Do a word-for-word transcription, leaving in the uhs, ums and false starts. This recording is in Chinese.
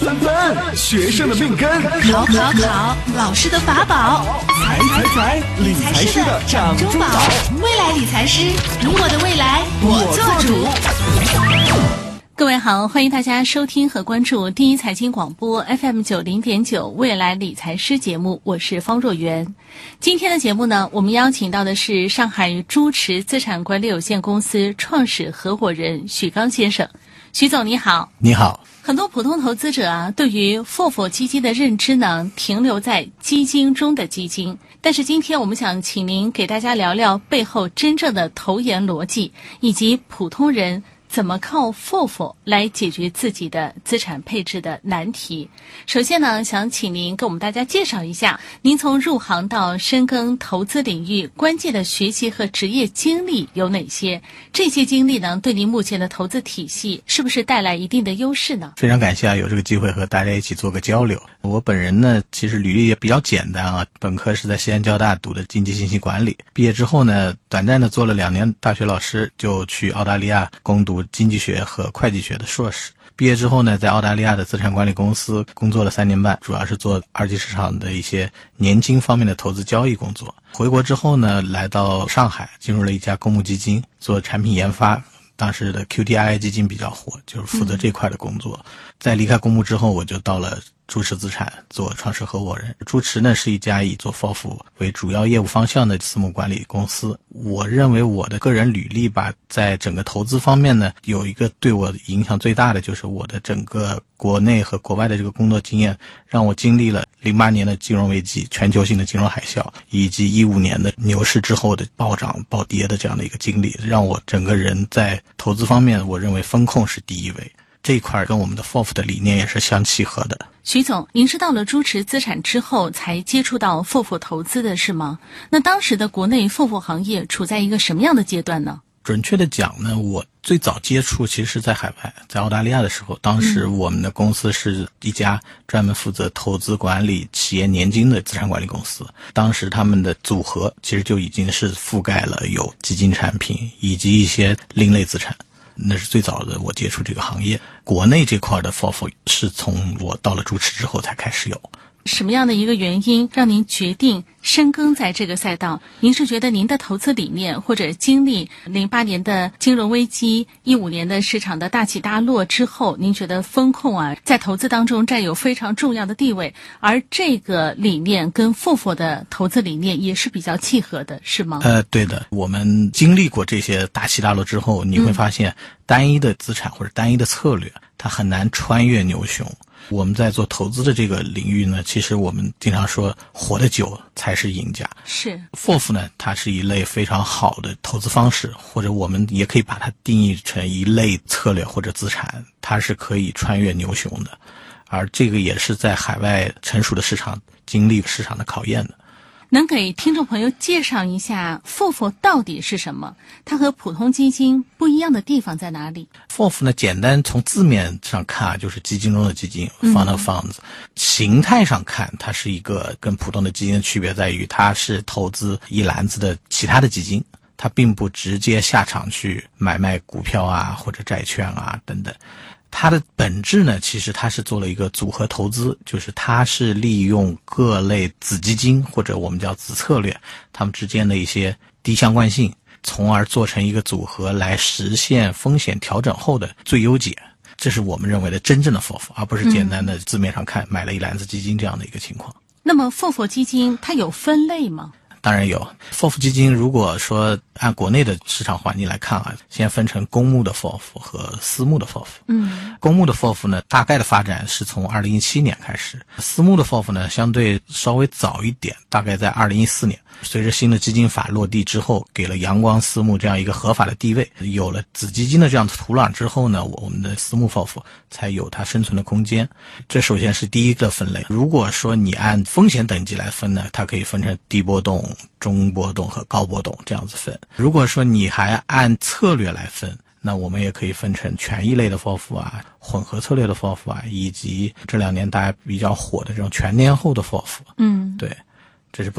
翻翻，学生的命根； 考考考，老师的法宝； 财财财，理财师的掌中宝。 未来理财师，你我的未来，我做主。各位好，欢迎大家收听和关注第一财经广播 F M 九零点九未来理财师节目，我是方若媛。今天的节目呢，我们邀请到的是上海朱驰资产管理有限公司创始合伙人许刚先生。许总你好。 你好。 很多普通投资者啊，对于 F O F 基金的认知呢，停留在基金中的基金。但是今天我们想请您给大家聊聊背后真正的投研逻辑，以及普通人怎么靠 F O F 来解决自己的资产配置的难题。首先呢，想请您给我们大家介绍一下您从入行到深耕投资领域关键的学习和职业经历有哪些，这些经历呢，对您目前的投资体系是不是带来一定的优势呢？ 非常感谢啊，有这个机会和大家一起做个交流。我本人呢，其实履历也比较简单啊，本科是在西安交大读的经济信息管理，毕业之后呢，短暂的做了两年大学老师，就去澳大利亚攻读经济学和会计学的硕士。毕业之后呢，在澳大利亚的资产管理公司工作了三年半，主要是做二级市场的一些年金方面的投资交易工作。回国之后呢，来到上海，进入了一家公募基金做产品研发。当时的 Q T I 基金比较火，就是负责这块的工作。嗯、在离开公募之后，我就到了朱驰资产做创始合伙人。朱驰呢是一家以做 F O F 为主要业务方向的私募管理公司。我认为我的个人履历吧，在整个投资方面呢，有一个对我影响最大的，就是我的整个国内和国外的这个工作经验，让我经历了零八年的金融危机、全球性的金融海啸，以及一五年的牛市之后的暴涨暴跌的这样的一个经历，让我整个人在投资方面，我认为风控是第一位。这一块跟我们的 F O F 的理念也是相契合的。 徐总，您是到了朱驰资产之后才接触到 F O F 投资的是吗？那当时的国内 F O F 行业处在一个什么样的阶段呢？ 准确的讲呢，我最早接触其实是在海外，在澳大利亚的时候，当时我们的公司是一家专门负责投资管理企业年金的资产管理公司。当时他们的组合其实就已经是覆盖了有基金产品以及一些另类资产。那是最早的我接触这个行业。国内这块的 F O F 是从我到了朱驰之后才开始有。 什么样的一个原因让您决定深耕在这个赛道？您是觉得您的投资理念，或者经历零八年的金融危机、一五年的市场的大起大落之后，您觉得风控啊在投资当中占有非常重要的地位，而这个理念跟 F O F 的投资理念也是比较契合的，是吗？ 呃，对的。我们经历过这些大起大落之后，你会发现单一的资产或者单一的策略，它很难穿越牛熊。我们在做投资的这个领域呢，其实我们经常说活得久才是赢家。 是 F O F 呢，它是一类非常好的投资方式，或者我们也可以把它定义成一类策略或者资产，它是可以穿越牛熊的。而这个也是在海外成熟的市场经历市场的考验的。 能给听众朋友介绍一下 F O F 到底是什么？它和普通基金不一样的地方在哪里？ F O F 呢，简单从字面上看就是基金中的基金 Fund of Funds、嗯、形态上看它是一个跟普通的基金的区别在于它是投资一篮子的其他的基金，它并不直接下场去买卖股票啊或者债券啊等等。它的本质呢，其实它是做了一个组合投资，就是它是利用各类子基金或者我们叫子策略，它们之间的一些低相关性，从而做成一个组合来实现风险调整后的最优解。这是我们认为的真正的 F O F， 而不是简单的字面上看、嗯、买了一篮子基金这样的一个情况。 那么 F O F 基金它有分类吗？ 当然有。 F O F 基金如果说按国内的市场环境来看啊，现在分成公募的 F O F 和私募的 F O F。嗯，公募的 F O F 呢，大概的发展是从二零一七年开始，私募的 F O F 呢相对稍微早一点，大概在二零一四年。随着新的基金法落地之后，给了阳光私募这样一个合法的地位，有了子基金的这样的土壤之后呢，我们的私募 F O F 才有它生存的空间。这首先是第一个分类。如果说你按风险等级来分呢，它可以分成低波动、中波动和高波动这样子分。如果说你还按策略来分，那我们也可以分成权益类的 F O F 啊、混合策略的 F O F 啊，以及这两年大家比较火的这种全年后的 F O F。嗯，对，这是不